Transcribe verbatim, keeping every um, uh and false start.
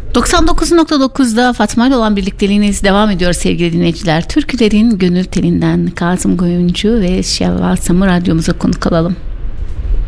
doksan dokuz nokta dokuzda Fatma ile olan birlikteliğiniz devam ediyor sevgili dinleyiciler. Türkülerin gönül telinden Kazım Koyuncu ve Şevval Sam'ı radyomuza konuk alalım.